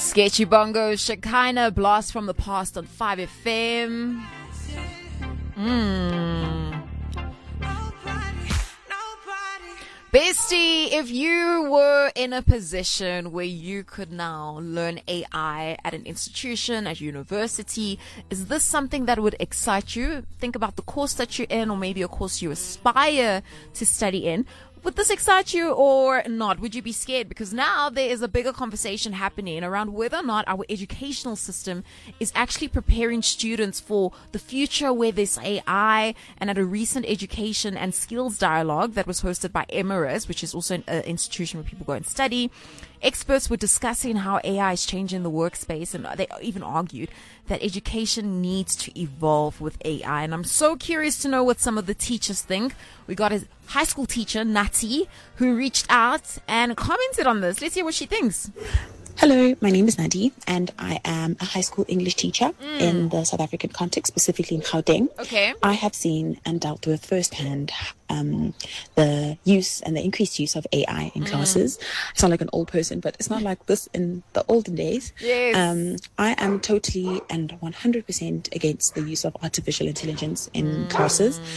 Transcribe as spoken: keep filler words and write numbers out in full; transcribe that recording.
Sketchy Bongo, Shekinah, Blast from the Past on five F M. Mm. Bestie, if you were in a position where you could now learn A I at an institution, at university, is this something that would excite you? Think about the course that you're in, or maybe a course you aspire to study in. Would this excite you or not? Would you be scared? Because now there is a bigger conversation happening around whether or not our educational system is actually preparing students for the future where there's A I. And at a recent education and skills dialogue that was hosted by Emirates, which is also an uh, institution where people go and study, experts were discussing how A I is changing the workspace, and they even argued that education needs to evolve with A I. And I'm so curious to know what some of the teachers think. We got a high school teacher, Nati, who reached out and commented on this. Let's hear what she thinks. Hello, my name is Nadi, and I am a high school English teacher Mm. in the South African context, specifically in Gauteng. Okay. I have seen and dealt with firsthand um, the use and the increased use of A I in Mm. classes. I sound like an old person, but it's not like this in the olden days. Yes. Um, I am totally and one hundred percent against the use of artificial intelligence in Mm. classes.